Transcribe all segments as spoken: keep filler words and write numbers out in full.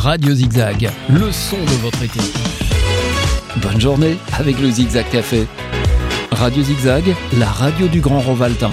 Radio Zigzag, le son de votre été. Bonne journée avec le Zigzag Café. Radio Zigzag, la radio du Grand Rovaltin.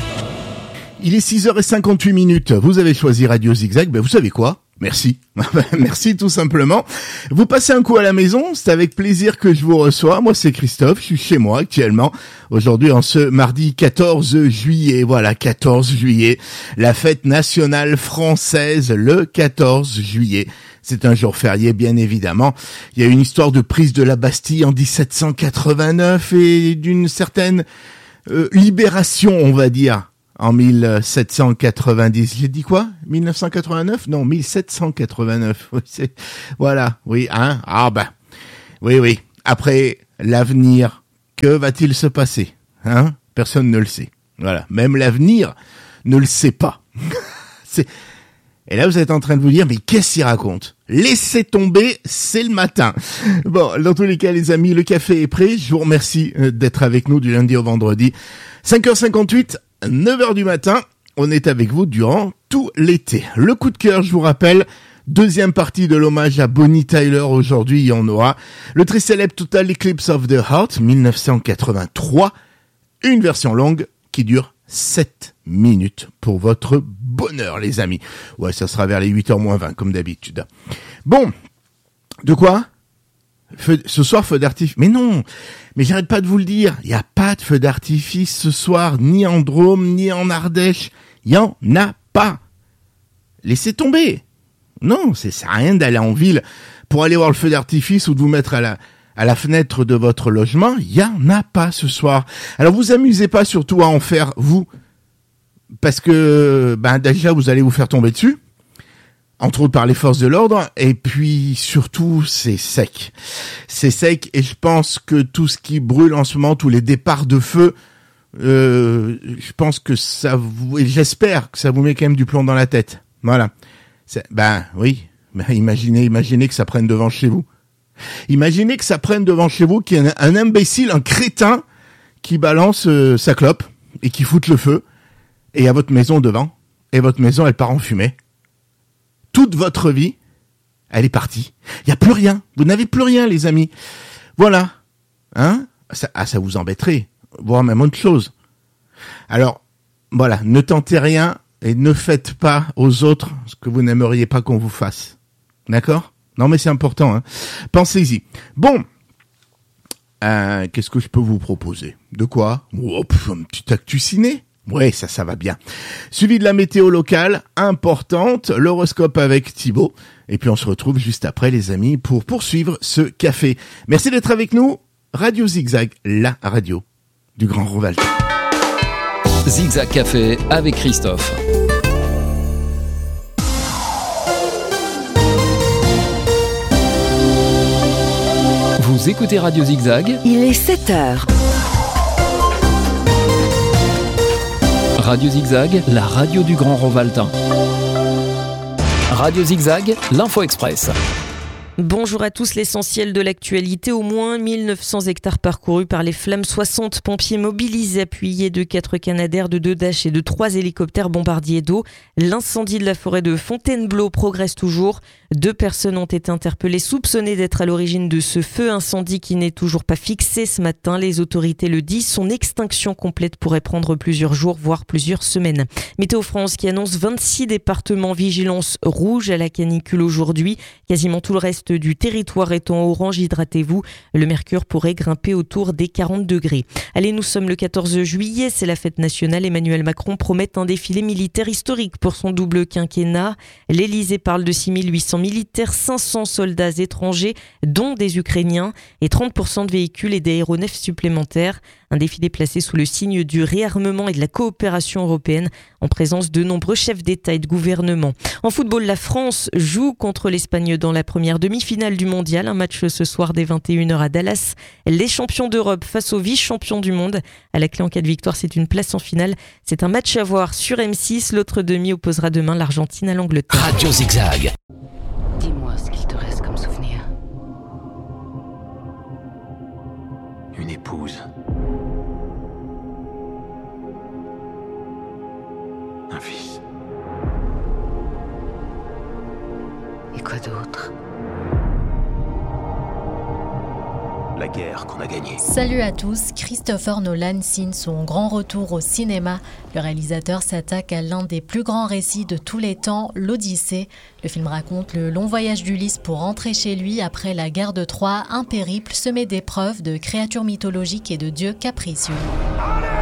Il est six heures cinquante-huit minutes. Vous avez choisi Radio Zigzag, ben vous savez quoi ? Merci. Merci tout simplement. Vous passez un coup à la maison, c'est avec plaisir que je vous reçois. Moi c'est Christophe, je suis chez moi actuellement. Aujourd'hui en ce mardi quatorze juillet, voilà quatorze juillet, la fête nationale française le quatorze juillet. C'est un jour férié bien évidemment. Il y a une histoire de prise de la Bastille en dix-sept cent quatre-vingt-neuf et d'une certaine euh, libération on va dire. En mille sept cent quatre-vingt-dix, j'ai dit quoi ? mille neuf cent quatre-vingt-neuf ? Non, mille sept cent quatre-vingt-neuf. C'est... Voilà, oui, hein ? Ah ben, oui, oui. Après, l'avenir, que va-t-il se passer ? Hein ? Personne ne le sait. Voilà, même l'avenir ne le sait pas. C'est... Et là, vous êtes en train de vous dire, mais qu'est-ce qu'il raconte ? Laissez tomber, c'est le matin. Bon, dans tous les cas, les amis, le café est prêt. Je vous remercie d'être avec nous du lundi au vendredi. cinq heures cinquante-huit, neuf heures du matin, on est avec vous durant tout l'été. Le coup de cœur, je vous rappelle, deuxième partie de l'hommage à Bonnie Tyler aujourd'hui, il y en aura. Le très célèbre Total Eclipse of the Heart, dix-neuf cent quatre-vingt-trois, une version longue qui dure sept minutes pour votre bonheur, les amis. Ouais, ça sera vers les huit heures moins vingt, comme d'habitude. Bon, de quoi ? Feu, ce soir, feu d'artifice. Mais non, mais j'arrête pas de vous le dire. Il n'y a pas de feu d'artifice ce soir, ni en Drôme, ni en Ardèche. Il n'y en a pas. Laissez tomber. Non, c'est ça sert à rien d'aller en ville pour aller voir le feu d'artifice ou de vous mettre à la, à la fenêtre de votre logement. Il n'y en a pas ce soir. Alors vous amusez pas surtout à en faire, vous. Parce que, ben, déjà, vous allez vous faire tomber dessus. Entre autres par les forces de l'ordre, et puis surtout c'est sec. C'est sec et je pense que tout ce qui brûle en ce moment, tous les départs de feu, euh, je pense que ça vous, et j'espère que ça vous met quand même du plomb dans la tête. Voilà. C'est, ben oui, ben, imaginez, imaginez que ça prenne devant chez vous. Imaginez que ça prenne devant chez vous, qu'il y ait un, un imbécile, un crétin qui balance euh, sa clope et qui foute le feu, et à votre maison devant, et votre maison elle part en fumée. Toute votre vie, elle est partie. Il n'y a plus rien. Vous n'avez plus rien, les amis. Voilà. Hein ? Ça, ah, ça vous embêterait. Voire même autre chose. Alors, voilà. Ne tentez rien et ne faites pas aux autres ce que vous n'aimeriez pas qu'on vous fasse. D'accord ? Non, mais c'est important. Hein. Pensez-y. Bon. Euh, qu'est-ce que je peux vous proposer ? De quoi ? Oh, pff, un petit actu ciné ? Ouais, ça, ça va bien. Suivi de la météo locale, importante, l'horoscope avec Thibaut. Et puis on se retrouve juste après, les amis, pour poursuivre ce café. Merci d'être avec nous. Radio Zigzag, la radio du Grand Rovaltin. Zigzag Café avec Christophe. Vous écoutez Radio Zigzag ? Il est sept heures. Radio Zigzag, la radio du Grand Rovaltin. Radio Zigzag, l'Info Express. Bonjour à tous, l'essentiel de l'actualité, au moins mille neuf cents hectares parcourus par les flammes, soixante pompiers mobilisés appuyés de quatre Canadair, de deux Dash et de trois hélicoptères bombardiers d'eau. L'incendie de la forêt de Fontainebleau progresse toujours. Deux personnes ont été interpellées, soupçonnées d'être à l'origine de ce feu, incendie qui n'est toujours pas fixé ce matin. Les autorités le disent, son extinction complète pourrait prendre plusieurs jours, voire plusieurs semaines. Météo France qui annonce vingt-six départements vigilance rouge à la canicule aujourd'hui. Quasiment tout le reste du territoire est en orange, hydratez-vous. Le mercure pourrait grimper autour des quarante degrés. Allez, nous sommes le quatorze juillet, c'est la fête nationale. Emmanuel Macron promet un défilé militaire historique pour son double quinquennat. L'Élysée parle de six mille huit cents militaires, cinq cents soldats étrangers, dont des Ukrainiens, et trente pour cent de véhicules et d'aéronefs supplémentaires. Un défilé placé sous le signe du réarmement et de la coopération européenne, en présence de nombreux chefs d'État et de gouvernement. En football, la France joue contre l'Espagne dans la première demi-finale du mondial. Un match ce soir dès vingt et une heures à Dallas. Les champions d'Europe face aux vice-champions du monde. À la clé, en cas de victoire, c'est une place en finale. C'est un match à voir sur M six. L'autre demi opposera demain l'Argentine à l'Angleterre. Radio Zigzag. Dis-moi ce qu'il te reste comme souvenir. Une épouse. Un fils. Et quoi d'autre? La guerre qu'on a gagnée. Salut à tous, Christopher Nolan signe son grand retour au cinéma. Le réalisateur s'attaque à l'un des plus grands récits de tous les temps, l'Odyssée. Le film raconte le long voyage d'Ulysse pour rentrer chez lui après la guerre de Troie, un périple semé d'épreuves, de créatures mythologiques et de dieux capricieux. Allez!